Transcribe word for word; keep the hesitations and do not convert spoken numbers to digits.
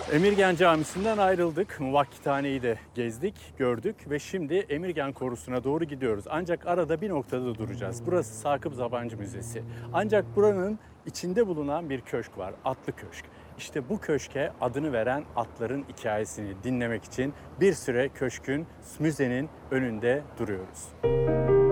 Emirgan Camisi'nden ayrıldık. Muvakkithaneyi de gezdik, gördük ve şimdi Emirgan Korusu'na doğru gidiyoruz. Ancak arada bir noktada duracağız. Burası Sakıp Sabancı Müzesi. Ancak buranın içinde bulunan bir köşk var, Atlı Köşk. İşte bu köşke adını veren atların hikayesini dinlemek için bir süre köşkün, müzenin önünde duruyoruz.